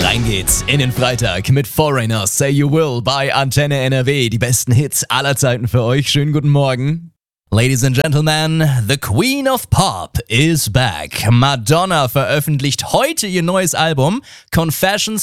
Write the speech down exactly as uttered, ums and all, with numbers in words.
Rein geht's in den Freitag mit Foreigner, Say You Will bei Antenne N R W. Die besten Hits aller Zeiten für euch. Schönen guten Morgen. Ladies and Gentlemen, the Queen of Pop is back. Madonna veröffentlicht heute ihr neues Album Confessions